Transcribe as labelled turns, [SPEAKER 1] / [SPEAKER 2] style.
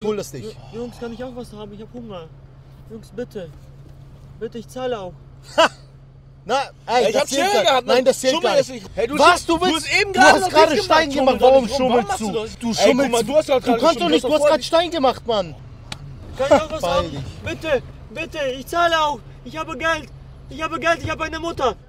[SPEAKER 1] hol das nicht.
[SPEAKER 2] Jungs, kann ich auch was haben? Ich hab Hunger. Jungs, bitte. Bitte, ich zahle auch.
[SPEAKER 1] Na, ey,
[SPEAKER 3] Ich hab
[SPEAKER 1] zählt
[SPEAKER 3] Schere gehabt.
[SPEAKER 1] Nein, das zählt
[SPEAKER 3] Schummel
[SPEAKER 1] gar
[SPEAKER 3] ist
[SPEAKER 1] nicht.
[SPEAKER 3] nicht. Hey,
[SPEAKER 1] Was, du willst?
[SPEAKER 3] hast eben
[SPEAKER 1] Du hast
[SPEAKER 3] noch
[SPEAKER 1] gerade
[SPEAKER 3] nicht
[SPEAKER 1] Stein
[SPEAKER 3] gemacht.
[SPEAKER 1] gemacht, warum
[SPEAKER 3] Schummel,
[SPEAKER 1] schummelst
[SPEAKER 3] warum
[SPEAKER 1] du?
[SPEAKER 3] machst
[SPEAKER 1] Du
[SPEAKER 3] Ey,
[SPEAKER 1] schummelst.
[SPEAKER 3] guck mal, du hast doch
[SPEAKER 1] Du
[SPEAKER 3] gerade
[SPEAKER 1] kannst doch nicht, du hast gerade Stein gemacht, Mann.
[SPEAKER 2] Kann ich auch was
[SPEAKER 1] Beeil
[SPEAKER 2] haben?
[SPEAKER 1] dich.
[SPEAKER 2] Bitte, bitte, ich zahle auch. Ich habe Geld. Ich habe Geld, ich habe eine Mutter.